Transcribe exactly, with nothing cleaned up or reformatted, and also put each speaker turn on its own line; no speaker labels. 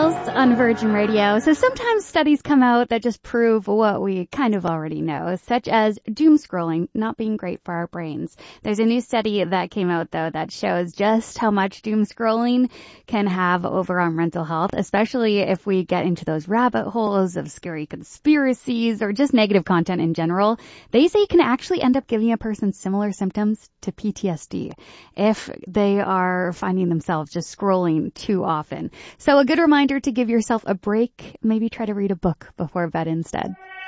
Files on Virgin Radio. So sometimes studies come out that just prove what we kind of already know, such as doom scrolling not being great for our brains. There's a new study that came out, though, that shows just how much doom scrolling can have over our mental health, especially if we get into those rabbit holes of scary conspiracies or just negative content in general. They say it can actually end up giving a person similar symptoms to P T S D if they are finding themselves just scrolling too often. So a good reminder to give yourself a break, maybe try to read a book before bed instead.